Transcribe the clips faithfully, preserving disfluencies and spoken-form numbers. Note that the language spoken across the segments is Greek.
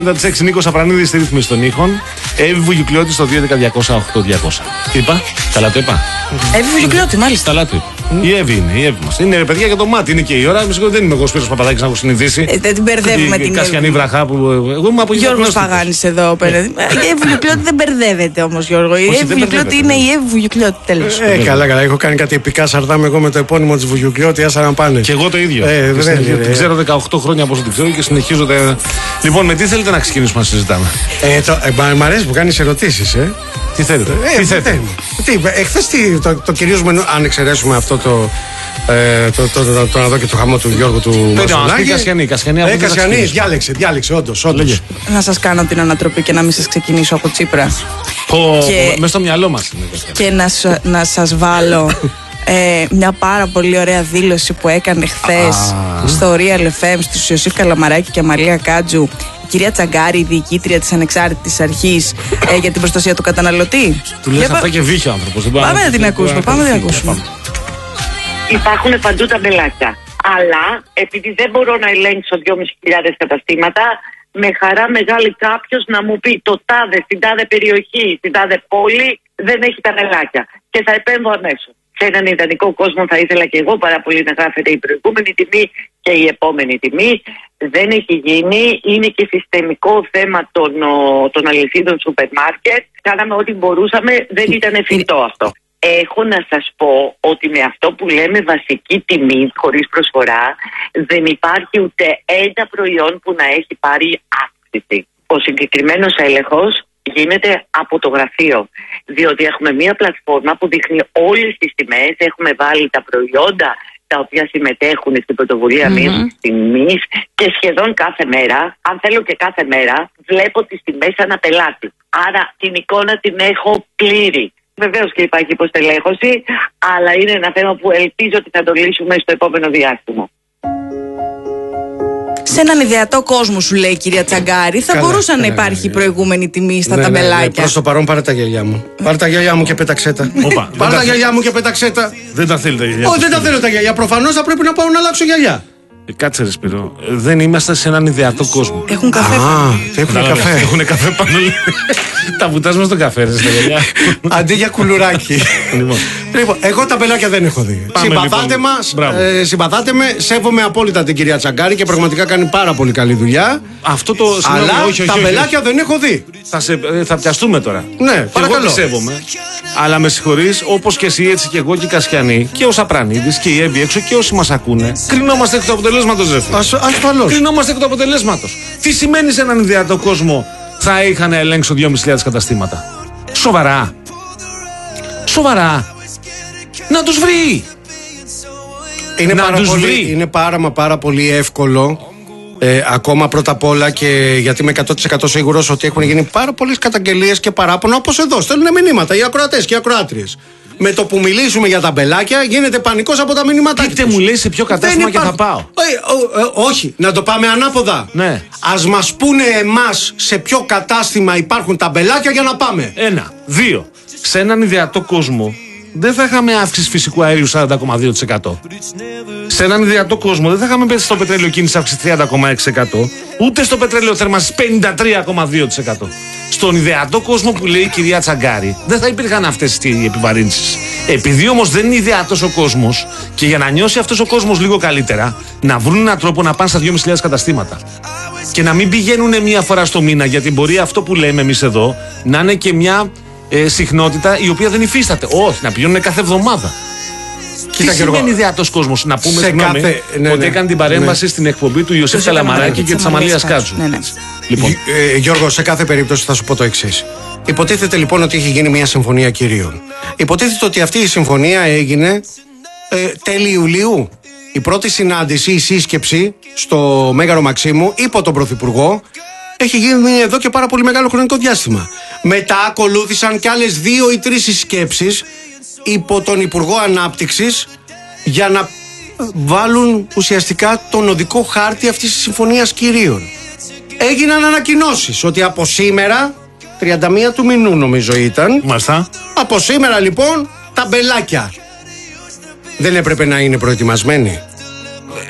Μετά τις έξι Νίκος Απρανίδης στη ρύθμιση των ήχων. Εύη Βουγιουκλιώτη στο δύο έντεκα διακόσια οκτώ διακόσια. Τι είπα, καλά το είπα. Εύη Βουγιουκλιώτη, μάλιστα. Καλά το είπα. Η Εύη είναι, η Εύη μας. Είναι παιδιά για το μάτι, είναι και η ώρα. Μισό, δεν είμαι εγώ Σπύρος Παπαδάκης να έχω συνηθίσει. Ε, δεν την μπερδεύουμε την Κασιανή βραχά που. Εγώ είμαι από Γιώργος Παγάνης εδώ. Η Εύη Βουγιουκλιώτη δεν μπερδεύεται όμως, Γιώργο. Η Εύη Βουγιουκλιώτη είναι η Εύη Βουγιουκλιώτη, τέλος. Ε, καλά, καλά. Έχω κάνει κάτι επικά σαρδάμ εγώ με το επώνυμο της Βουγιουκλιώτη, άσα να πάνε. Και εγώ το ίδιο. Ε, την ξέρω δεκαοκτώ χρόνια από όσο την ξέρω και συνεχίζω. Λοιπόν, με τι θέλετε να ξεκινήσουμε να συζητάμε. Ε, το, ε, μ' αρέσει που κάνεις ερωτήσεις, ε. Τι θέλετε. Ε, τι θέλετε. Τι, εχθές τι, το, το κυρίως μενού, αν εξαιρέσουμε αυτό το. Ε, το, το, το, το, να δω και το χαμό του Γιώργου του Μασουλάκη. Κασιανή, Κασιανή. Ε, Κασιανή, διάλεξε, διάλεξε, όντως. όντως. Να σας κάνω την ανατροπή και να μην σας ξεκινήσω από Τσίπρα. Oh, και... Μέσα στο μυαλό μας είναι. Και να, να σας βάλω ε, μια πάρα πολύ ωραία δήλωση που έκανε χθες ah. στο Real εφ εμ στους Ιωσήφ Καλαμαράκη και Αμαλία Κάτζου. Κυρία Τσαγκάρη, η διοικήτρια της Ανεξάρτητης Αρχής ε, για την προστασία του καταναλωτή. Του λες αυτά και βύχει ο άνθρωπος. Πάμε να την ακούσουμε. Πάμε να την ακούσουμε. Υπάρχουν παντού τα μπελάκια. Αλλά επειδή δεν μπορώ να ελέγξω δυόμισι χιλιάδες καταστήματα, με χαρά μεγάλη κάποιος να μου πει το τάδε, στην τάδε περιοχή, στην τάδε πόλη δεν έχει τα μπελάκια. Και θα επέμβω αμέσως. Σε έναν ιδανικό κόσμο θα ήθελα και εγώ πάρα πολύ να γράφεται η προηγούμενη τιμή και η επόμενη τιμή. Δεν έχει γίνει, είναι και συστημικό θέμα των, των αλυσίδων σούπερ μάρκετ. Κάναμε ό,τι μπορούσαμε, δεν ήταν εφικτό αυτό. Έχω να σας πω ότι με αυτό που λέμε βασική τιμή χωρίς προσφορά δεν υπάρχει ούτε ένα προϊόν που να έχει πάρει αύξηση. Ο συγκεκριμένος έλεγχος γίνεται από το γραφείο, διότι έχουμε μία πλατφόρμα που δείχνει όλες τις τιμές, έχουμε βάλει τα προϊόντα τα οποία συμμετέχουν στην πρωτοβουλία mm-hmm. μείωσης τιμής και σχεδόν κάθε μέρα, αν θέλω και κάθε μέρα, βλέπω τις τιμές ανά πελάτη. Άρα την εικόνα την έχω πλήρη. Βεβαίως και υπάρχει υποστελέχωση, αλλά είναι ένα θέμα που ελπίζω ότι θα το λύσουμε στο επόμενο διάστημα. Σε έναν ιδεατό κόσμο, σου λέει η κυρία Τσαγκάρη, θα Καλά, μπορούσε να ναι, υπάρχει ναι. προηγούμενη τιμή στα ναι, ταμπελάκια. Ναι, ναι. Προς το παρόν πάρε τα γυαλιά μου. Πάρε τα γυαλιά μου και πέταξέ τα. Πάρε τα γυαλιά μου και πέταξέ τα. Δεν τα θέλει τα γυαλιά. Όχι, δεν τα θέλω τα γυαλιά. Προφανώς θα πρέπει να πάω να αλλάξω γυαλιά. Ε, κάτσε ρε Σπύρο, ε, δεν είμαστε σε έναν ιδεατό κόσμο. Έχουν καφέ. Α, έχουν καφέ. Έχουν καφέ πάνω. Τα βουτάζουμε στο καφέ, ρε στα γυαλιά. Αντί για κουλουράκι. Λοιπόν, εγώ τα μπελάκια δεν έχω δει. Συμπαθάτε μας, ε, συμπαθάτε με, σέβομαι απόλυτα την κυρία Τσαγκάρη και πραγματικά κάνει πάρα πολύ καλή δουλειά. Αυτό το αλλά όχι, όχι, τα όχι, μπελάκια όχι. δεν έχω δει. Θα, σε, ε, θα πιαστούμε τώρα. Ναι, και παρακαλώ. εγώ τη σέβομαι. Αλλά με συγχωρείς, όπως και εσύ, έτσι και εγώ και η Κασιανή και ο Σαπρανίδης και η Εύη έξω και όσοι μας ακούνε, κρινόμαστε εκ του αποτελέσματος, ρε φίλε. Ασφαλώς. Κρινόμαστε εκ του αποτελέσματος. Τι σημαίνει σε έναν ιδεατό κόσμο θα είχαν να ελέγξω δυόμισι χιλιάδες καταστήματα? Σοβαρά. Σοβαρά. Να τους βρει. Είναι, να πάρα τους πολύ, βρει. είναι πάρα μα πάρα πολύ εύκολο. Ε, ακόμα πρώτα απ' όλα και γιατί είμαι εκατό τοις εκατό σίγουρος ότι έχουν γίνει πάρα πολλές καταγγελίες και παράπονα όπως εδώ. Στέλνουν μηνύματα οι ακροατές και οι ακροάτριες. Με το που μιλήσουμε για τα μπελάκια γίνεται πανικός από τα μηνύματα. Πείτε μου, λέει σε ποιο κατάστημα και θα πάω. Ε, ο, ε, όχι, να το πάμε ανάποδα. Ναι. Ας μας πούνε εμάς σε ποιο κατάστημα υπάρχουν τα μπελάκια για να πάμε. Ένα. Δύο. Σε έναν ιδεατό κόσμο δεν θα είχαμε αύξηση φυσικού αερίου σαράντα κόμμα δύο τοις εκατό. Σε έναν ιδεατό κόσμο δεν θα είχαμε πέσει στο πετρέλαιο κίνηση αύξηση τριάντα κόμμα έξι τοις εκατό, ούτε στο πετρέλαιο θέρμανσης πενήντα τρία κόμμα δύο τοις εκατό. Στον ιδεατό κόσμο που λέει η κυρία Τσαγκάρη δεν θα υπήρχαν αυτές οι επιβαρύνσεις. Επειδή όμως δεν είναι ιδεατός ο κόσμος και για να νιώσει αυτός ο κόσμος λίγο καλύτερα, να βρουν έναν τρόπο να πάνε στα δυόμισι χιλιάδες καταστήματα. Και να μην πηγαίνουν μία φορά στο μήνα, γιατί μπορεί αυτό που λέμε εμείς εδώ να είναι και μια ε, συχνότητα η οποία δεν υφίσταται. Όχι, να πηγαίνουν κάθε εβδομάδα. Κοίτα, τι σημαίνει ιδεατός κόσμος? Να πούμε συγγνώμη κάθε... ναι, ότι ναι, έκανε την παρέμβαση ναι. στην εκπομπή του Ιωσήφ Καλαμαράκη και της Αμαλίας Κάτζου. Ναι, ναι. Λοιπόν. Ε, Γιώργο, σε κάθε περίπτωση θα σου πω το εξής. Υποτίθεται λοιπόν ότι έχει γίνει μια συμφωνία κυρίων. Υποτίθεται ότι αυτή η συμφωνία έγινε ε, τέλη Ιουλίου. Η πρώτη συνάντηση, η σύσκεψη στο Μέγαρο Μαξίμου υπό τον Πρωθυπουργό έχει γίνει εδώ και πάρα πολύ μεγάλο χρονικό διάστημα. Μετά ακολούθησαν κι άλλες δύο ή τρεις συσκέψεις υπό τον Υπουργό Ανάπτυξης για να βάλουν ουσιαστικά τον οδικό χάρτη αυτής της συμφωνίας κυρίων. Έγιναν ανακοινώσεις ότι από σήμερα, τριάντα μία του μηνού νομίζω ήταν, Μάλιστα. από σήμερα λοιπόν τα μπελάκια δεν έπρεπε να είναι προετοιμασμένοι?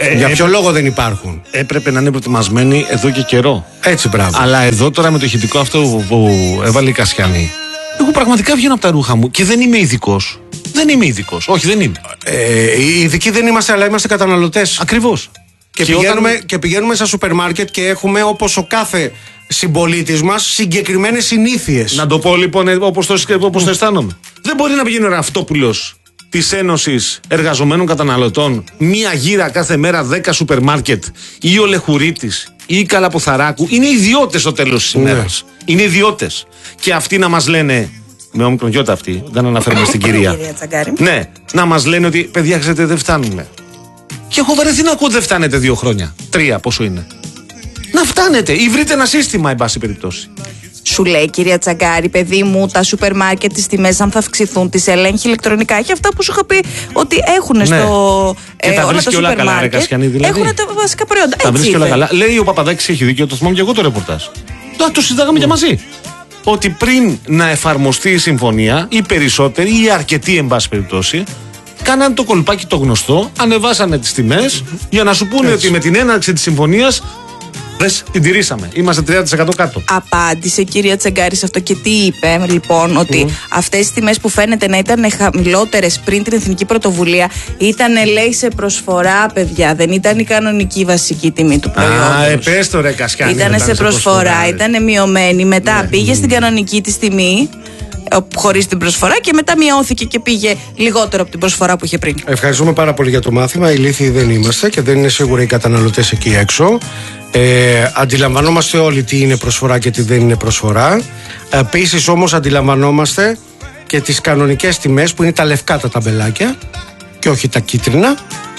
Ε, Για ε, ποιο λόγο δεν υπάρχουν? Έπρεπε να είναι προετοιμασμένοι εδώ και καιρό. Έτσι, μπράβο. Αλλά εδώ τώρα με το ηχητικό αυτό που έβαλε η Κασιανή, εγώ πραγματικά βγαίνω από τα ρούχα μου και δεν είμαι ειδικός. Δεν είμαι ειδικός. Όχι, δεν είμαι. Ε, οι ειδικοί δεν είμαστε, αλλά είμαστε καταναλωτές. Ακριβώς. Και, Και πηγαίνουμε, όταν- και πηγαίνουμε στα σούπερ μάρκετ και έχουμε, όπως ο κάθε συμπολίτης μας, συγκεκριμένες συνήθειες. Να το πω λοιπόν όπως το, όπως το αισθάνομαι. Δεν μπορεί να πηγαίνει ο Ραυτόπουλος της Ένωσης Εργαζομένων Καταναλωτών μία γύρα κάθε μέρα δέκα σούπερ μάρκετ ή ο Λεχουρίτης ή η Καλαποθαράκου. Είναι ιδιώτες στο τέλος της ημέρας. Είναι ιδιώτες. Και αυτοί να μας λένε, με όμικρον γιώτα αυτοί, δεν αναφέρουμε στην κυρία. Κυρία Τσαγκάρη. Ναι, να μας λένε ότι παιδιά, ξέρετε, δεν φτάνουμε. Και έχω βαρεθεί να ακούω ότι δεν φτάνετε δύο χρόνια. Τρία, πόσο είναι. Να φτάνετε ή βρείτε ένα σύστημα, εν πάση περιπτώσει. Σου λέει κυρία Τσαγκάρη, παιδί μου, τα σούπερ μάρκετ, τις τιμές αν θα αυξηθούν, τις ελέγχει ηλεκτρονικά. Έχει αυτά που σου είχα πει ότι έχουν Ναι. στο. Και τα όλα βρίσκει τα όλα σούπερ καλά, ρε μάρκετ. Κασιανή, δηλαδή. Έχουν τα βασικά προϊόντα. Τα Έτσι βρίσκει όλα είπε. καλά. Λέει ο Παπαδάκης, έχει δίκιο, το θυμάμαι και εγώ το ρεπορτάζ. Το, το συζητάγαμε και μαζί. Ότι πριν να εφαρμοστεί η συμφωνία, οι περισσότεροι ή οι αρκετοί, εν πάση περιπτώσει, κάναν το κολπάκι το γνωστό, ανεβάσανε τις τιμές για να σου πούνε ότι με την έναρξη της συμφωνίας δες, την τηρήσαμε. Είμαστε τριάντα τοις εκατό κάτω. Απάντησε η κυρία Τσαγκάρη σε αυτό και τι είπε, λοιπόν, ότι αυτές οι τιμές που φαίνεται να ήταν χαμηλότερες πριν την εθνική πρωτοβουλία ήταν, λέει, σε προσφορά, παιδιά. Δεν ήταν η κανονική βασική τιμή του προϊόντος. Α, επές το ρε Κασιανή. Ήταν σε προσφορά, ήταν μειωμένη. Μετά πήγε στην κανονική της τιμή, χωρίς την προσφορά, και μετά μειώθηκε και πήγε λιγότερο από την προσφορά που είχε πριν. Ευχαριστούμε πάρα πολύ για το μάθημα. Ηλίθιοι δεν είμαστε και δεν είναι σίγουρα οι καταναλωτές εκεί έξω. Ε, αντιλαμβανόμαστε όλοι τι είναι προσφορά και τι δεν είναι προσφορά. Επίσης όμως αντιλαμβανόμαστε και τις κανονικές τιμές που είναι τα λευκά τα ταμπελάκια και όχι τα κίτρινα.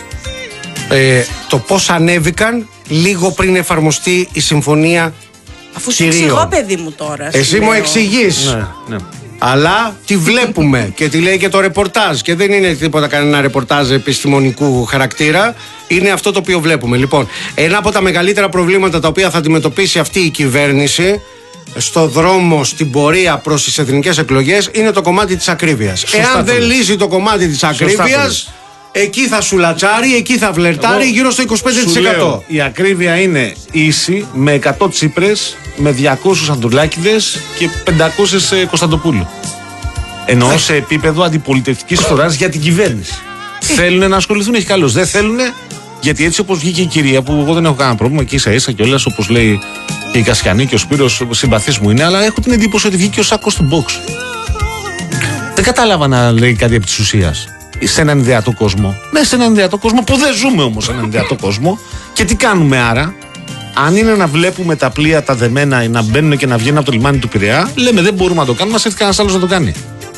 Ε, το πώς ανέβηκαν λίγο πριν εφαρμοστεί η συμφωνία. Αφού σου κυρίων. εξηγώ, παιδί μου, τώρα. σου Εσύ μου λέω. εξηγείς. Ναι, ναι. Αλλά τη βλέπουμε και τη λέει και το ρεπορτάζ. Και δεν είναι τίποτα κανένα ρεπορτάζ επιστημονικού χαρακτήρα. Είναι αυτό το οποίο βλέπουμε. Λοιπόν, ένα από τα μεγαλύτερα προβλήματα τα οποία θα αντιμετωπίσει αυτή η κυβέρνηση στο δρόμο, στην πορεία προς τις εθνικές εκλογές, είναι το κομμάτι της ακρίβειας. Σωστά Εάν το δεν λες. λύσει το κομμάτι της το ακρίβειας, λες. εκεί θα σουλατσάρει, εκεί θα βλερτάρει Εγώ γύρω στο είκοσι πέντε τοις εκατό. σου λέω, η ακρίβεια είναι ίση με εκατό Τσίπρες, με διακόσιους Αντουλάκηδες και πεντακόσιους ε, Κωνσταντοπούλου. Εννοώ σε επίπεδο αντιπολιτευτικής φθοράς για την κυβέρνηση. Θέλουν να ασχοληθούν, έχει καλώς. Δεν θέλουν, γιατί έτσι όπως βγήκε η κυρία, που εγώ δεν έχω κανένα πρόβλημα και ίσα ίσα κιόλας, όπως λέει και η Κασιανή και ο Σπύρος, συμπαθής μου είναι, αλλά έχω την εντύπωση ότι βγήκε ο σάκος του box. Δεν κατάλαβα να λέει κάτι επί της ουσίας. Σε έναν ιδεατό κόσμο. Ναι, σε έναν ιδεατό κόσμο που δεν ζούμε όμως σε έναν ιδεατό κόσμο. Και τι κάνουμε άρα? Αν είναι να βλέπουμε τα πλοία τα δεμένα να μπαίνουν και να βγαίνουν από το λιμάνι του Πειραιά, λέμε δεν μπορούμε να το κάνουμε, μας έρθει κανένας άλλος να το κάνει.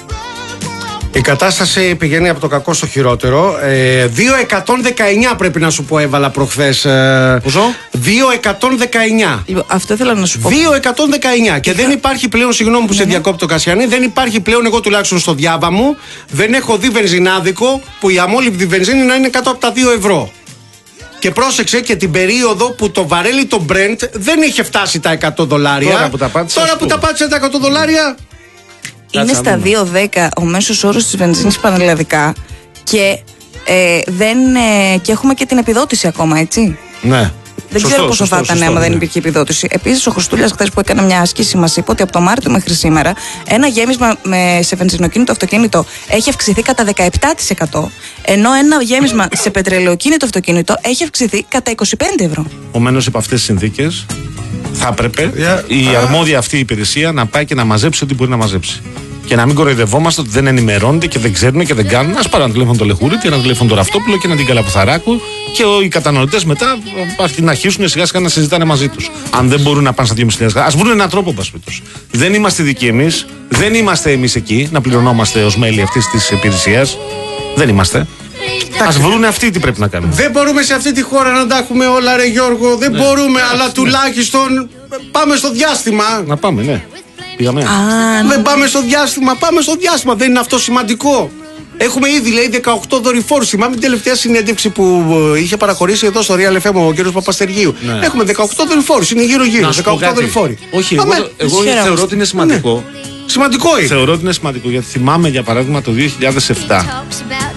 Η κατάσταση πηγαίνει από το κακό στο χειρότερο. Ε, δύο εκατόν δεκαεννιά πρέπει να σου πω έβαλα προχθές. Ε, Πόσο? δύο εκατόν δεκαεννιά. Λοιπόν, αυτό ήθελα να σου πω. δύο εκατόν δεκαεννιά. Και δεν υπάρχει πλέον, συγγνώμη που σε διακόπτω Κασιανή, δεν υπάρχει πλέον, εγώ τουλάχιστον στο διάβα μου, δεν έχω δει βενζινάδικο που η αμόλυβδη βενζίνη να είναι κάτω από τα δύο ευρώ. Και πρόσεξε και την περίοδο που το βαρέλι το Brent δεν είχε φτάσει τα εκατό δολάρια. Τώρα που τα πάτησε, Τώρα ας που πούμε. τα πάτησε τα εκατό δολάρια. Είναι Κάτσε να στα δούμε. δύο δέκα ο μέσος όρος της βενζίνης πανελλαδικά και, ε, δεν, ε, και έχουμε και την επιδότηση ακόμα, έτσι. Ναι. Δεν Σωστό, ξέρω πόσο σωστό, θα ήταν σωστό, άμα δεν ναι. υπήρχε επιδότηση. Επίσης, ο Χριστούλιας, χθες που έκανε μια άσκηση, μας είπε ότι από το Μάρτιο μέχρι σήμερα ένα γέμισμα με, σε βενζινοκίνητο αυτοκίνητο έχει αυξηθεί κατά δεκαεπτά τοις εκατό, ενώ ένα γέμισμα σε πετρελαιοκίνητο αυτοκίνητο έχει αυξηθεί κατά είκοσι πέντε ευρώ. Επομένως, υπό αυτές τις συνθήκες, θα έπρεπε η αρμόδια αυτή υπηρεσία να πάει και να μαζέψει ό,τι μπορεί να μαζέψει. Και να μην κοροϊδευόμαστε ότι δεν ενημερώνονται και δεν ξέρουν και δεν κάνουν. Ας πάρουν ένα τηλέφωνο το Λεχούριτη, ένα τηλέφωνο το Ραυτόπουλο και ένα την Καλαποθαράκου και οι καταναλωτές μετά να αρχίσουν σιγά σιγά να συζητάνε μαζί τους. Αν δεν μπορούν να πάνε στα δύο χιλιάδες χιλιάδες, ας βρουν έναν τρόπο, πασπίτως. Δεν είμαστε δικοί εμείς, δεν είμαστε εμείς εκεί να πληρωνόμαστε ως μέλη αυτής της υπηρεσίας. Δεν είμαστε. Ας βρουν αυτοί τι πρέπει να κάνουν. Δεν μπορούμε σε αυτή τη χώρα να τα έχουμε όλα, ρε Γιώργο. Δεν μπορούμε, αλλά τουλάχιστον πάμε στο διάστημα. Να πάμε, ναι. Πήγαμε. Α, Δεν πάμε στο διάστημα, πάμε στο διάστημα. Δεν είναι αυτό σημαντικό? Έχουμε ήδη, λέει, δεκαοκτώ δορυφόρους. Θυμάμαι την τελευταία συνέντευξη που ε, είχε παραχωρήσει εδώ στο Real εφ εμ ο κ. Παπαστεργίου. Ναι. Έχουμε δεκαοκτώ δορυφόρους, είναι γύρω-γύρω. Να σου πω δεκαοκτώ κάτι. δορυφόροι. Όχι, εγώ, Πάμε. εγώ Χαίρομαι. θεωρώ ότι είναι σημαντικό. Σημαντικό είναι. Θεωρώ ότι είναι σημαντικό γιατί θυμάμαι για παράδειγμα το δύο χιλιάδες επτά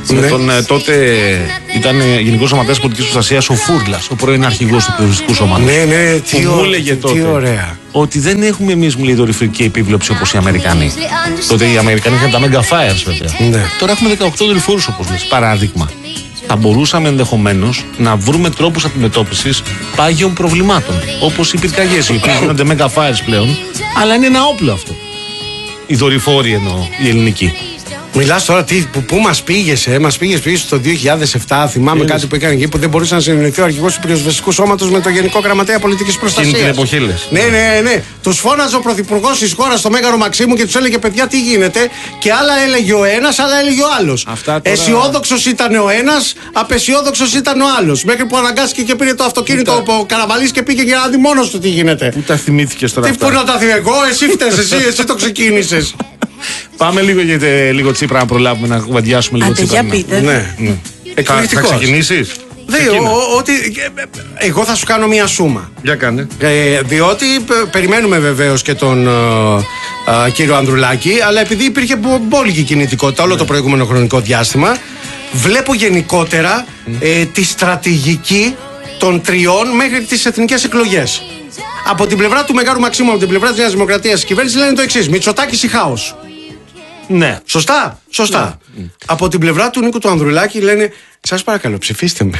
Ναι. Με τον, τότε ήταν Γενικός Γραμματέας Πολιτικής Προστασίας ο Φούρλας, ο πρώην αρχηγός του Περιοριστικού Σώματος. Ναι, ναι, τι, που μου έλεγε τι, τότε τι ωραία. ότι δεν έχουμε εμείς, μου λέει, δορυφορική επίβλεψη όπως οι Αμερικανοί. Τότε οι Αμερικανοί είχαν τα Mega Fires, βέβαια. Ναι. Τώρα έχουμε δεκαοκτώ δορυφόρους, όπως λες. Παράδειγμα. Θα μπορούσαμε ενδεχομένως να βρούμε τρόπους αντιμετώπισης πάγιων προβλημάτων. Όπως οι πυρκαγιές, οι οποίες γίνονται Mega Fires πλέον, αλλά είναι ένα όπλο αυτό. Οι δορυφόροι εννοώ, οι ελληνικοί. Μιλάς τώρα τι, που, που μας πήγες, ε, μας πήγες πίσω το δύο χιλιάδες επτά. Θυμάμαι Έλες. κάτι που έκανε εκεί που δεν μπορούσε να συνεννοηθεί ο αρχηγός του Πυροσβεστικού Σώματος με το Γενικό Γραμματέα Πολιτικής Προστασίας. Την εποχή λες. Ναι, ναι, ναι. Τους φώναζε ο πρωθυπουργός της χώρας στο Μέγαρο Μαξίμου και τους έλεγε: παιδιά, τι γίνεται. Και άλλα έλεγε ο ένας, άλλα έλεγε ο άλλος. Τώρα... Αισιόδοξος ήταν ο ένας, απεσιόδοξος ήταν ο άλλος. Μέχρι που αναγκάστηκε και πήρε το αυτοκίνητο ο Καραβαλής και πήγε για να δει μόνος του τι γίνεται. Πού τα θυμήθηκες τώρα? Τι πού να τα θυμηθώ, εσύ φταίς, εσύ, εσύ το ξεκίνησες. Πάμε λίγο, γιατί, λίγο Τσίπρα να προλάβουμε να κουβεντιάσουμε λίγο Τσίπρα. Για πείτε. Ναι. ναι. Θα, θα ξεκινήσεις? Δε, ότι, εγώ θα σου κάνω μια σούμα. Για κάνε. Ε, διότι περιμένουμε βεβαίως και τον ε, ε, κύριο Ανδρουλάκη, αλλά επειδή υπήρχε μπόλικη κινητικότητα όλο ναι. το προηγούμενο χρονικό διάστημα, βλέπω γενικότερα mm. ε, τη στρατηγική των τριών μέχρι τις εθνικές εκλογές. Από την πλευρά του Μεγάρου Μαξίμου, από την πλευρά της Νέας Δημοκρατίας, η κυβέρνηση λένε το εξής: Μητσοτάκης ή χάος. Ναι. Σωστά, σωστά. Ναι. Από την πλευρά του Νίκου του Ανδρουλάκη λένε: σας παρακαλώ, ψηφίστε με.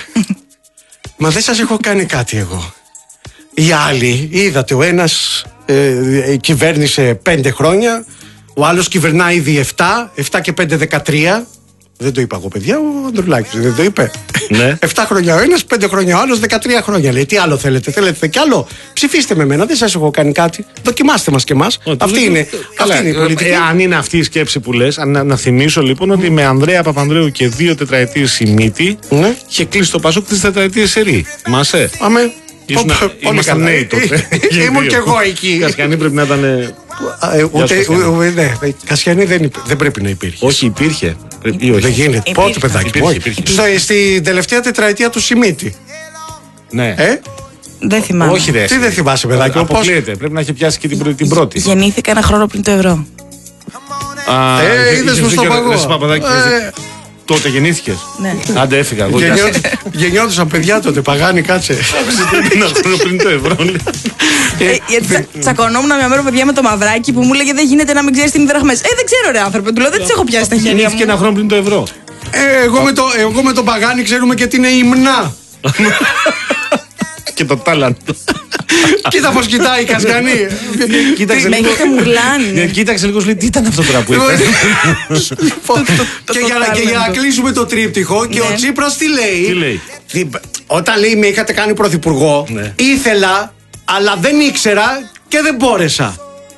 Μα δεν σας έχω κάνει κάτι εγώ. Οι άλλοι, είδατε, ο ένας ε, κυβέρνησε πέντε χρόνια, ο άλλος κυβερνά ήδη εφτά, εφτά και πέντε δεκατρία. Δεν το είπα εγώ, παιδιά, ο Ανδρουλάκης δεν το είπε. Ναι. εφτά χρόνια ο ένας, πέντε χρόνια ο άλλος, δεκατρία χρόνια. Λέει: τι άλλο θέλετε, θέλετε κι άλλο. Ψηφίστε με μένα, δεν σας έχω κάνει κάτι. Δοκιμάστε μας κι εμάς. Αυτή είναι, αυτή είναι η πολιτική. Ε, αν είναι αυτή η σκέψη που λες, να, να θυμίσω λοιπόν ότι με Ανδρέα Παπανδρέου και δύο τετραετίες η Μύτη ναι. είχε κλείσει το Πασόκ τις τετραετίες σερί. Μάσαι. Αμέ. Ήμασταν νέοι τότε. Ήμουν κι εγώ εκεί. Η Κασιανή πρέπει να ήταν. Κασιανή δεν πρέπει να υπήρχε. Όχι, υπήρχε. Δεν γίνεται. Πότε, παιδάκι μου. Στην τελευταία τετραετία του Σιμίτη. Ναι. Δεν θυμάμαι. Όχι, ρε. Τι δεν θυμάσαι, παιδάκι. Αποκλείεται. Πρέπει να έχει πιάσει και την πρώτη. Γεννήθηκα ένα χρόνο πριν το ευρώ. Ε, είδες μου στο παγό. Τότε γεννήθηκες? Ναι. Άντε, έφυγα. Γεννιόντουσαν παιδιά τότε, παγάνι, κάτσε. Ένα χρόνο πριν το ευρώ. Γιατί τσακωνόμουν μια μέρα παιδιά με το μαυράκι που μου έλεγε δεν γίνεται να μην ξέρεις τι είναι δραχμές. Ε, δεν ξέρω, ρε άνθρωπε, του λέω δεν τις έχω πιάσει στα χέρια μου. Γεννήθηκε ένα χρόνο πριν το ευρώ. Εγώ με το παγάνι ξέρουμε και τι είναι υμνά. Και το τάλαντο. Κοίτα πως κοιτάει η Κασιανή. Με έχετε μουρλάνει. Κοίταξε λίγο, λέει τι ήταν αυτό τώρα που είπε. Και για να κλείσουμε το τρίπτυχο, και ο Τσίπρας τι λέει? Όταν λέει με είχατε κάνει πρωθυπουργό, ήθελα αλλά δεν ήξερα και δεν μπόρεσα.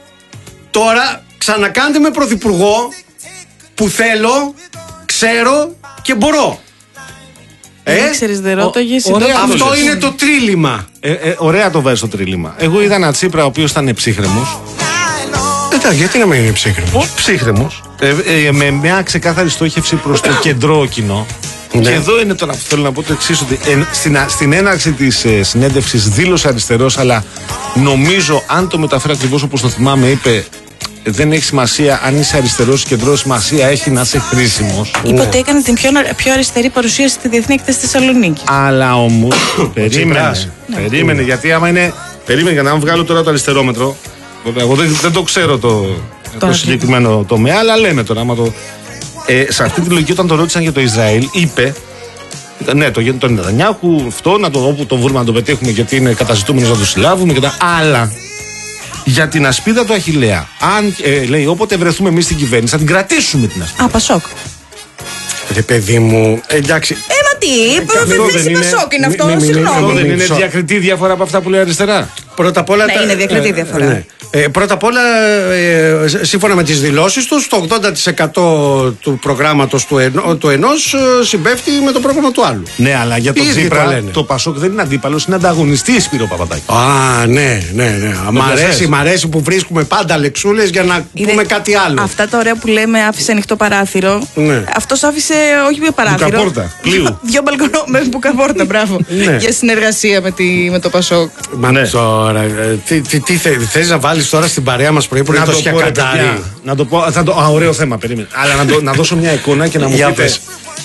Τώρα ξανακάντε με πρωθυπουργό που θέλω, ξέρω και μπορώ. Ε, ξέρεις, δεν ρώταγες. Αυτό είναι το τρίλημα. Ε, ε, ωραία το βάζεις το τρίλημα. Εγώ είδα ένα Τσίπρα ο οποίος ήταν ψύχρεμος. Ε, γιατί να μην είναι ψύχρεμος? Ψύχρεμος. Ε, ε, με μια ξεκάθαρη στόχευση προς το κεντρό κοινό. Ναι. Και εδώ είναι τώρα που θέλω να πω το εξής, ότι ε, στην, στην έναρξη της ε, συνέντευξης δήλωσε αριστερός, αλλά νομίζω αν το μεταφέρω ακριβώς όπως το θυμάμαι, είπε δεν έχει σημασία αν είσαι αριστερός ή κεντρός, σημασία έχει να είσαι χρήσιμος. Είπε ότι έκανε την πιο, πιο αριστερή παρουσίαση στη Διεθνή Έκθεση Θεσσαλονίκη. Αλλά όμως περίμενε, ναι. περίμενε, γιατί άμα είναι, περίμενε για να βγάλω τώρα το αριστερόμετρο, εγώ δεν, δεν το ξέρω το, το, το συγκεκριμένο τομέα, αλλά λέμε τώρα άμα το... Ε, σε αυτή τη λογική, όταν το ρώτησαν για το Ισραήλ, είπε ναι, το, τον Νετανιάχου, αυτό να το, όπου τον βρούμε να το πετύχουμε, γιατί είναι καταζητούμενος να το συλλάβουμε και τα άλλα. Για την ασπίδα του Αχιλλέα, αν ε, λέει, όποτε βρεθούμε εμείς στην κυβέρνηση, θα την κρατήσουμε την ασπίδα. Α, Πασόκ. Ρε παιδί μου, εντάξει. Ε, μα τι, προφητεύσει Πασόκ είναι αυτό, συγγνώμη. Δεν είναι διακριτή διαφορά από αυτά που λέει αριστερά? Πρώτα απ' όλα. Ναι, είναι διακριτή διαφορά. Ναι. Ε, πρώτα απ' όλα, ε, σύμφωνα με τις δηλώσεις τους, το ογδόντα τοις εκατό του προγράμματος του, ενό, του ενός ε, συμπέφτει με το πρόγραμμα του άλλου. Ναι, αλλά για τον Τσίπρα το, το Πασόκ δεν είναι αντίπαλος, είναι ανταγωνιστής, Σπύρο Παπαδάκη. Α, ναι, ναι, ναι. Μ' αρέσει, μ' αρέσει που βρίσκουμε πάντα λεξούλες για να Είδε, πούμε κάτι άλλο. Αυτά τα ωραία που λέμε, άφησε ανοιχτό παράθυρο. Ναι. Αυτός άφησε, όχι με παράθυρο. Μπουκαπόρτα, πλοίου. Δυο μπαλκονό με μπουκαπόρτα, μπράβο. Ναι. Για συνεργασία με, τη, με το Πασόκ. Μα ναι. Τώρα, τι, τι, τι θες να βάλεις τώρα στην παρέα μας πρωί πρωί το σκιακαντάρι? Να το πω, θα το, α, ωραίο θέμα, περίμενε. Αλλά να, το, να δώσω μια εικόνα και να μου πείτε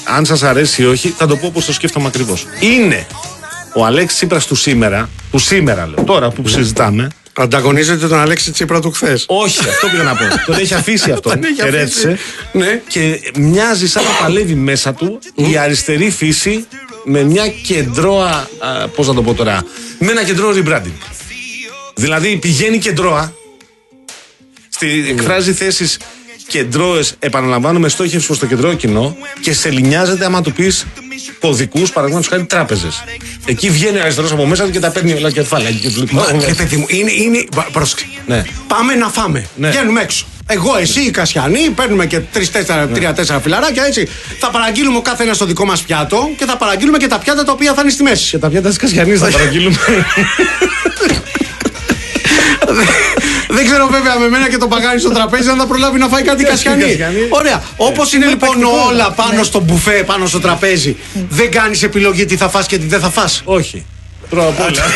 αν σας αρέσει ή όχι, θα το πω όπως το σκέφτομαι ακριβώς. Είναι ο Αλέξης Τσίπρας του σήμερα, του σήμερα λέω, τώρα που συζητάμε. Ανταγωνίζεται τον Αλέξη Τσίπρα του χθες. Όχι, αυτό πήγα να πω. Τον έχει αφήσει αυτό. Ερέτησε. Ναι. Και μοιάζει σαν να παλεύει μέσα του η αριστερή φύση με μια κεντρώα. Πώς να το πω τώρα. Με ένα κεντρό rebranding. Δηλαδή πηγαίνει κεντρώα. Στη, εκφράζει θέσεις κεντρώες, επαναλαμβάνω, με στόχευση προς το κεντρό κοινό και σε λινιάζεται άμα του πεις κωδικούς, παραδείγματος χάρη τράπεζες. Εκεί βγαίνει ο αριστερός από μέσα του και τα παίρνει όλα κεφάλαια. Ρε παιδί μου, είναι. είναι πρόσεξε. Ναι. Πάμε να φάμε. Ναι. Βγαίνουμε έξω. Εγώ, εσύ, οι Κασιανοί, παίρνουμε και τρία-τέσσερα φιλαράκια έτσι. Θα παραγγείλουμε ο κάθε ένα στο δικό μας πιάτο και θα παραγγείλουμε και τα πιάτα τα οποία θα είναι στη μέση. Και τα πιάτα της Κασιανής θα παραγγείλουμε. Δεν ξέρω βέβαια με μένα και το παγάνι στο τραπέζι αν θα προλάβει να φάει κάτι Κασιανή. Ωραία. Όπως είναι λοιπόν όλα πάνω στο μπουφέ, πάνω στο τραπέζι, δεν κάνεις επιλογή τι θα φας και τι δεν θα φας. Όχι. Τρώω απ' όλα.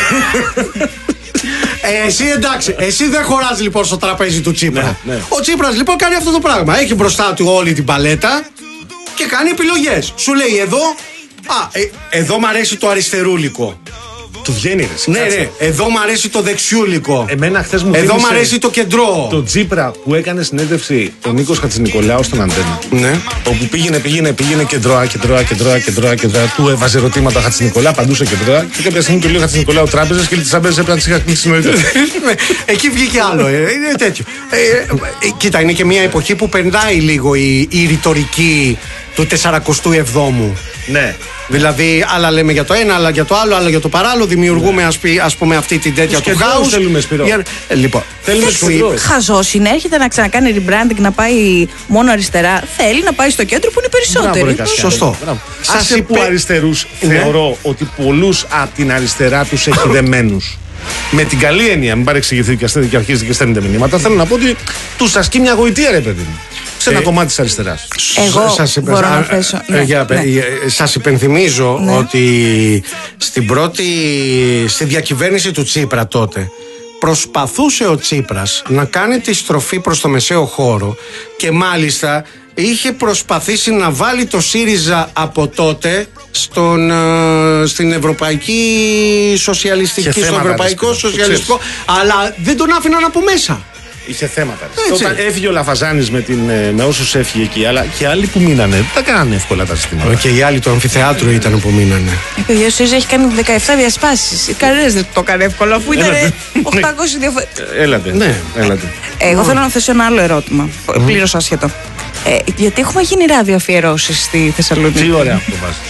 Ε, εσύ εντάξει, εσύ δεν χωράς λοιπόν στο τραπέζι του Τσίπρα. Ναι, ναι. Ο Τσίπρας λοιπόν κάνει αυτό το πράγμα. Έχει μπροστά του όλη την παλέτα και κάνει επιλογές. Σου λέει εδώ, α, ε, εδώ μ' αρέσει το αριστερούλικο. Του βγαίνει ρε. Ναι, ναι, εδώ μ' αρέσει το δεξιούλικο. Εμένα χθες μου εδώ μ' αρέσει το κεντρό. Το Τσίπρα που έκανε συνέντευξη ο Νίκος Χατζηνικολάου στον Αντένα. Ναι. Όπου πήγαινε, πήγαινε, πήγαινε κεντρώα, κεντρώα, κεντρώα, κεντρώα, κεντρώα. Του έβαζε ερωτήματα ο Χατζηνικολάου, παντούσε κεντρώα. Και κάποια στιγμή του λέει ο Χατζηνικολάου τράπεζες και τις τράπεζες έπρεπε να τις είχα κλείσει νωρίτερα. Εκεί βγήκε άλλο. Ε, είναι τέτοιο. Ε, ε, ε, κοίτα, είναι και μια εποχή που περνάει λίγο η, η ρητορική του σαρανταεπτού εβδόμου. Ναι. Δηλαδή, άλλα λέμε για το ένα, άλλα για το άλλο, άλλα για το παράλληλο. Δημιουργούμε, ας, πει, ας πούμε, αυτή την τέτοια του χάους. Θέλουμε, Σπύρο. Για... Ε, λοιπόν, θέλουμε σου χαζός είναι, έρχεται να ξανακάνει rebranding, να πάει μόνο αριστερά. Θέλει να πάει στο κέντρο που είναι περισσότεροι. Μπράβο, σωστό. Σας είπε που αριστερούς ναι. θεωρώ ότι πολλούς από την αριστερά τους έχει δεμένους. Με την καλή έννοια, μην παρεξηγηθεί και αρχίζετε και στέλνετε μηνύματα, θέλω να πω ότι τους ασκεί μια γοητεία, ρε παιδί μου. Σε ένα ε, κομμάτι της αριστεράς. Εγώ σας υπε... μπορώ να θέσω. Ναι, ναι. Σας υπενθυμίζω ναι. ότι στην πρώτη, στη διακυβέρνηση του Τσίπρα τότε, προσπαθούσε ο Τσίπρας να κάνει τη στροφή προς το μεσαίο χώρο και μάλιστα είχε προσπαθήσει να βάλει το ΣΥΡΙΖΑ από τότε στον, στην Ευρωπαϊκή Σοσιαλιστική, στο Ευρωπαϊκό Σοσιαλιστικό, αλλά δεν τον άφηναν από μέσα. Είχε θέματα. Όταν έφυγε ο Λαφαζάνης με, με όσους έφυγε εκεί, αλλά και άλλοι που μείνανε, δεν τα κάνανε εύκολα τα συστήματα. Και οι άλλοι του αμφιθεάτρου ήταν που μείνανε. Επειδή ο ΣΥΡΙΖΑ έχει κάνει δεκαεπτά διασπάσεις. Οι κανένας δεν το έκανε εύκολο, αφού ήταν οχτακόσιες διαφορετικές. Έλατε. Ναι. Έλατε. Εγώ θέλω να θέσω ένα άλλο ερώτημα. Πλήρως άσχετο. Ε, γιατί έχουμε γίνει ραδιοαφιερώσεις στη Θεσσαλονίκη. Τι ωραία αυτό πας.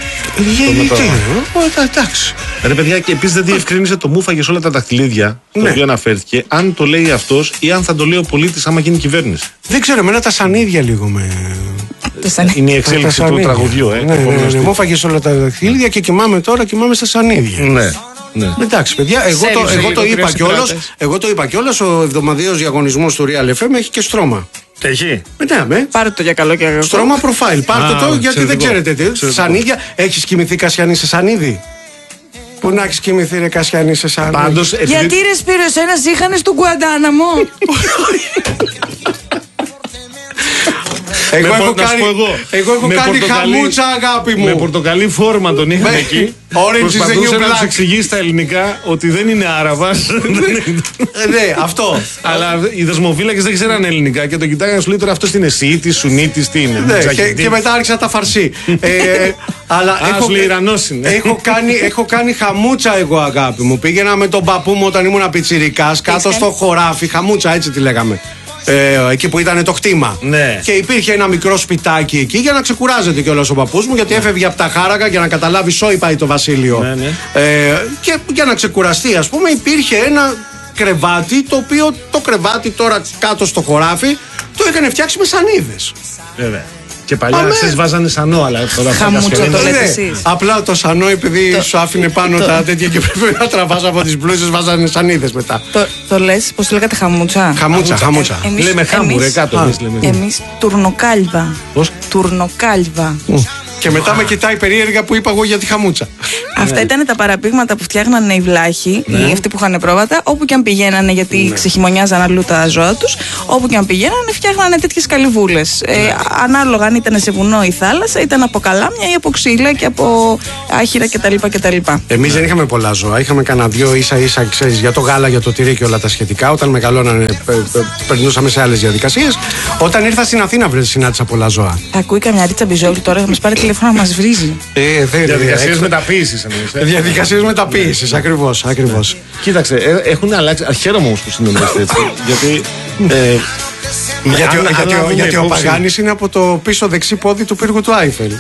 Γιατί, εντάξει. Ρε παιδιά, και επίσης δεν διευκρίνησε το μου φάγες όλα τα δαχτυλίδια το ναι. οποίο αναφέρθηκε, αν το λέει αυτός ή αν θα το λέει ο πολίτης άμα γίνει κυβέρνηση. Δεν ξέρω, εμένα τα σανίδια λίγο με. Είναι η εξέλιξη του τραγουδιού, ε. Ναι, ναι, ναι, ναι. Μου φάγες όλα τα δαχτυλίδια και κοιμάμαι τώρα, κοιμάμαι στα σανίδια. Ναι. Ναι. Εντάξει, παιδιά, εγώ το, εγώ, το είπα κιόλας, εγώ το είπα κιόλας, ο εβδομαδιαίος διαγωνισμός του Real εφ εμ έχει και στρώμα. Έχει. Ναι, με. Πάρτε το για καλό και αγαθό. Στρώμα προφάιλ. Πάρτε Α, το γιατί ξεδικό. δεν ξέρετε τι. Ξεδικό. Σανίδια. Έχεις κοιμηθεί Κασιανή σε σανίδι? Πού να έχεις κοιμηθεί ρε Κασιανή σε σανίδι? Πάντως, επειδή... Γιατί ρε Σπύρο, εσένας είχανε στον Γκουαντάναμο. Εγώ έχω κάνει, εγώ. Εγώ έχω κάνει χαμούτσα, αγάπη μου. Με πορτοκαλί φόρμα τον είχαμε εκεί. Προσπαθούσε να τους εξηγήσει στα ελληνικά ότι δεν είναι Άραβας. Ναι, αυτό. Αλλά οι δεσμοφύλακες δεν ξέραν ελληνικά και τον κοιτάγανε, σου λέει τώρα αυτός τι είναι Σιήτης, Σουνίτης, τι είναι. Ναι, και, και μετά άρχισα τα φαρσί. ε, αλλά Α, έχω, σου λέει Ιρανός είναι. έχω, κάνει, έχω κάνει χαμούτσα εγώ, αγάπη μου. Πήγαινα με τον παππού μου όταν ήμουν πιτσιρικάς κάτω στο χωράφι. Χαμούτσα, έτσι τη λέγαμε. Ε, εκεί που ήταν το κτήμα. Ναι. Και υπήρχε ένα μικρό σπιτάκι εκεί για να ξεκουράζεται κιόλας ο παππούς μου, γιατί έφευγε από τα χάρακα για να καταλάβει σόι πάει το βασίλειο. Ναι, ναι. Ε, και για να ξεκουραστεί, ας πούμε, υπήρχε ένα κρεβάτι, το οποίο το κρεβάτι τώρα κάτω στο χωράφι το έκανε φτιάξει με σανίδες. Βέβαια. Και παλιά ξέρεις βάζανε σανό, αλλά τώρα χαμούτσα το λέτε εσείς. Απλά το σανό, επειδή το, σου άφηνε πάνω το, τα τέτοια και πρέπει να τραβάς από τις μπλούζες, βάζανε σανίδες μετά. Το, το λες, πώς το λέγατε, χαμούτσα? Χαμούτσα, χαμούτσα. Ε, εμείς, λέμε χάμου, ρε κάτω. Εμείς τουρνοκάλβα. Πώς? Τουρνοκάλβα. Και μετά με κοιτάει περίεργα που είπα εγώ για τη χαμούτσα. Αυτά ήταν τα παραπήγματα που φτιάχνανε οι βλάχοι, Ναι. οι αυτοί που είχαν πρόβατα, όπου και αν πηγαίνανε, γιατί Ναι. ξεχειμωνιάζαν αλλού τα ζώα τους, όπου και αν πηγαίνανε, φτιάχνανε τέτοιες καλυβούλες. Ε, ανάλογα αν ήταν σε βουνό ή θάλασσα, ήταν από καλάμια ή από ξύλα και από άχυρα κτλ. κτλ. Εμείς δεν είχαμε πολλά ζώα. Είχαμε κανένα δυο ίσα ίσα, ξέρεις, για το γάλα, για το τυρί και όλα τα σχετικά. Όταν μεγαλώνανε, πε- πε- περνούσαμε σε άλλες διαδικασίες. Όταν ήρθα στην Αθήνα, βρε, συνάντησα πολλά ζώα. Ακούει καμιά ρίτσα μπιζόλη τώρα, θα μας πάρει τηλέφωνο να μας βρίζει. Ε, δεν Διαδικασίε ε, μεταποίηση εννοείς. ε. Διαδικασίες μεταποίησης, ακριβώς, ακριβώς. Κοίταξε, ε, έχουν αλλάξει. Α, Χαίρομαι όμως που συνεννοείστε έτσι. Γιατί. ε, Γιατί, αν- ο- αν γιατί, ο- λάβουμε γιατί ο υπόψη- Παγάνης είναι από το πίσω δεξί πόδι του πύργου του Άιφελ.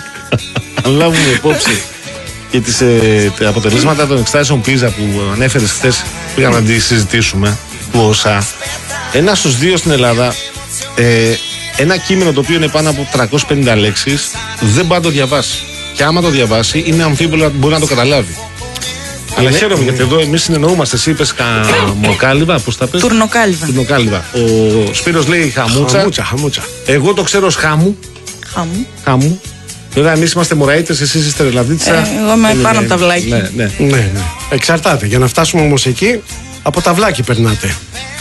Αν λάβουμε υπόψη και τις, ε, τα αποτελέσματα των εξετάσεων πίζα που ανέφερες χθες, πήγαμε να τη συζητήσουμε, του ΩΣΑ, ένα στους δύο στην Ελλάδα, ε, ένα κείμενο το οποίο είναι πάνω από τριακόσιες πενήντα λέξεις, δεν πάει να το διαβάσει. Και άμα το διαβάσει, είναι αμφίβολο ότι μπορεί να το καταλάβει. Αλλά χαίρομαι γιατί εδώ εμείς συνεννοούμαστε. Εσύ είπες καμοκάλυβα, πώς τα πες? Τουρνοκάλυβα. Τουρνοκάλυβα. Ο Σπύρος λέει χαμούτσα. Χαμούτσα, χαμούτσα. Εγώ το ξέρω ως χάμου. Χαμού. Χάμου. Βέβαια, εμείς είμαστε μωραΐτες, εσείς είστε ρελαδίτσα. Ε, εγώ είμαι Είναι- πάνω από τα βλάκια. Ναι, ναι. Ναι, ναι. Εξαρτάται. Για να φτάσουμε όμως εκεί, από τα βλάκι περνάτε.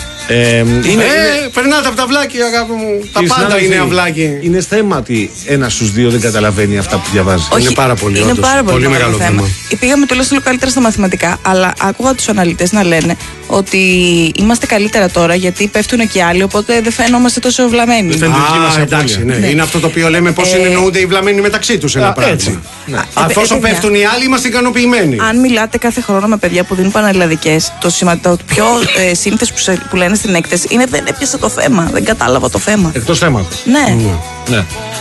Ε, είναι, Ε, είναι, περνάτε από τα βλάκι, αγάπη μου. Τα κύριε πάντα συνάδελφοι, είναι αυλάκι. Είναι θέμα ότι ένας στους δύο δεν καταλαβαίνει αυτά που διαβάζει. Είναι πάρα πολύ, είναι όντως. πάρα πολύ, Πολύ μεγάλο μεγάλο θέμα. Πήγαμε τουλάχιστον καλύτερα στα μαθηματικά, αλλά άκουγα τους αναλυτές να λένε ότι είμαστε καλύτερα τώρα γιατί πέφτουν και άλλοι, οπότε δεν φαίνομαστε τόσο βλαμμένοι. Δεν φαίνεται. δική μας Α, εντάξει, απώλεια. ναι. Ναι. Είναι αυτό το οποίο λέμε πώς Ε, συνεννοούνται οι βλαμμένοι μεταξύ τους ένα Α, πράγμα. έτσι. Ναι. Αφόσο Ε, παιδιά. πέφτουν οι άλλοι, είμαστε ικανοποιημένοι. Αν μιλάτε κάθε χρόνο με παιδιά που δίνουν πανελλαδικές, το, σημα... το πιο ε, σύνθεση που, σε- που λένε στην έκθεση είναι δεν έπιασα το θέμα, δεν κατάλαβα το θέμα. Εκτός θέματος. Ναι. Ναι.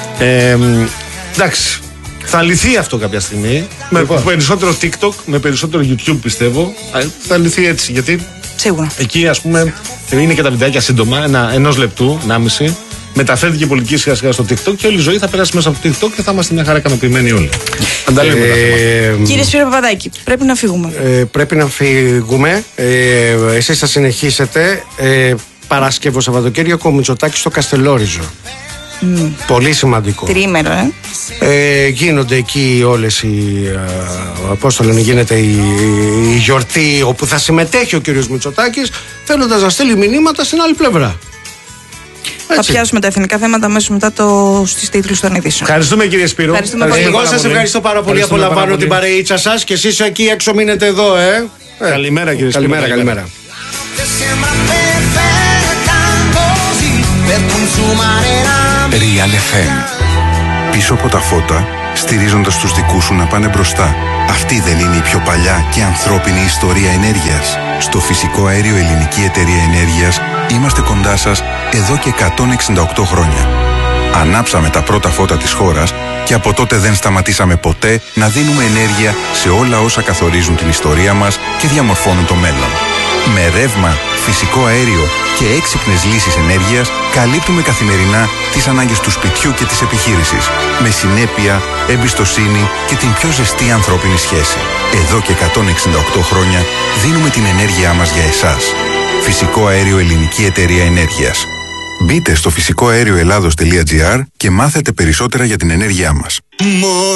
Ε, μ, εντάξει. Θα λυθεί αυτό κάποια στιγμή. Με Λοιπόν. περισσότερο TikTok, με περισσότερο YouTube πιστεύω. Α, Θα λυθεί έτσι. Γιατί Σίγουρα. εκεί ας πούμε είναι και τα βιντεάκια σύντομα, ένα, ενός λεπτού, ενάμιση. Μεταφέρθηκε η πολιτική σιγά σιγά στο TikTok και όλη η ζωή θα περάσει μέσα από το TikTok και θα είμαστε μια χαρά ικανοποιημένοι όλοι. Αν τα λέμε τα θέματα. Ε, Κύριε Σπύρο Παπαδάκη, πρέπει να φύγουμε. ε, πρέπει να φύγουμε. Ε, εσείς θα συνεχίσετε. Ε, Παρασκευό Σαββατοκύριακο, ο Μητσοτάκης στο Καστελόριζο. Πολύ σημαντικό. Τριήμερο, ε. Ε, γίνονται εκεί όλες οι, ε, πώς το λένε, γίνεται η, η γιορτή όπου θα συμμετέχει ο κύριος Μητσοτάκης, θέλοντας να στείλει μηνύματα στην άλλη πλευρά. Θα Έτσι. πιάσουμε τα εθνικά θέματα αμέσως μετά το, στις τίτλους των ειδήσεων. Ευχαριστούμε κύριε Σπύρο. Ευχαριστούμε πολύ. Εγώ πάρα σας πολύ. ευχαριστώ πάρα πολύ. Ευχαριστούμε Απολαμβάνω πάρα την πολύ. παρεΐτσα σας και εσείς εκεί έξω μείνετε εδώ, ε. Ε, Καλημέρα, κύριε Σπύρο. Καλημέρα, καλημέρα. Real εφ εμ. Πίσω από τα φώτα, στηρίζοντας τους δικούς σου να πάνε μπροστά. Αυτή δεν είναι η πιο παλιά και ανθρώπινη ιστορία ενέργειας? Στο Φυσικό Αέριο Ελληνική Εταιρεία Ενέργειας είμαστε κοντά σας εδώ και εκατόν εξήντα οκτώ χρόνια. Ανάψαμε τα πρώτα φώτα της χώρας και από τότε δεν σταματήσαμε ποτέ να δίνουμε ενέργεια σε όλα όσα καθορίζουν την ιστορία μας και διαμορφώνουν το μέλλον. Με ρεύμα, φυσικό αέριο και έξυπνες λύσεις ενέργειας καλύπτουμε καθημερινά τις ανάγκες του σπιτιού και της επιχείρησης. Με συνέπεια, εμπιστοσύνη και την πιο ζεστή ανθρώπινη σχέση. Εδώ και εκατόν εξήντα οκτώ χρόνια δίνουμε την ενέργειά μας για εσάς. Φυσικό Αέριο Ελληνική Εταιρεία Ενέργειας. Μπείτε στο φυσικό αέριο ελλάδος τελεία τζι άρ και μάθετε περισσότερα για την ενέργειά μας.